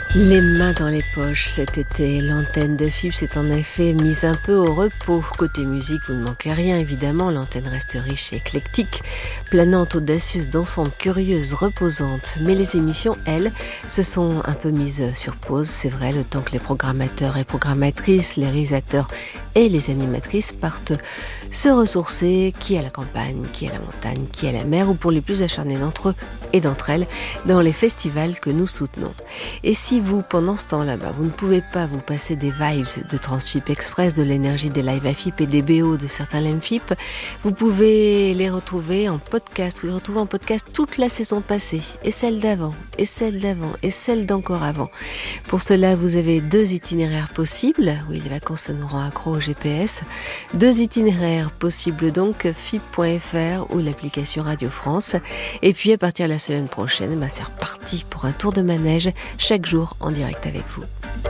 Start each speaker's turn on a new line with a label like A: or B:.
A: Les mains dans les poches cet été, l'antenne de FIP s'est en effet mise un peu au repos. Côté musique, vous ne manquez rien évidemment, l'antenne reste riche et éclectique, planante, audacieuse, dansante, curieuse, reposante. Mais les émissions, elles, se sont un peu mises sur pause, c'est vrai, le temps que les programmateurs et programmatrices, les réalisateurs et les animatrices partent se ressourcer, qui à la campagne, qui à la montagne, qui à la mer, ou pour les plus acharnés d'entre eux et d'entre elles, dans les festivals que nous soutenons. Et si vous, pendant ce temps là-bas, vous ne pouvez pas vous passer des vibes de Transfip Express, de l'énergie des lives à FIP et des BO de certains LMFIP, vous pouvez les retrouver en podcast, vous les retrouvez en podcast toute la saison passée, et celle d'avant, et celle d'avant, et celle d'encore avant. Pour cela, vous avez 2 itinéraires possibles. Oui, les vacances, ça nous rend accro au GPS. 2 itinéraires possibles donc, FIP.fr ou l'application Radio France. Et puis, à partir de la semaine prochaine, c'est reparti pour un tour de manège chaque jour en direct avec vous.